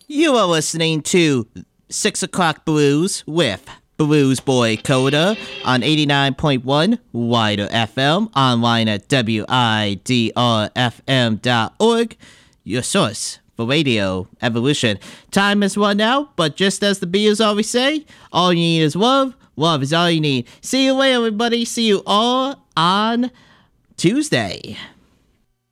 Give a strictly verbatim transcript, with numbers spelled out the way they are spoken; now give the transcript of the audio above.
You are listening to six O'Clock Blues with Blues Boy Coda on eighty-nine point one Wider F M, online at W I D R F M dot org, your source for radio evolution. Time is one out, but just as the Beatles always say, all you need is love, love is all you need. See you later, everybody. See you all on Tuesday.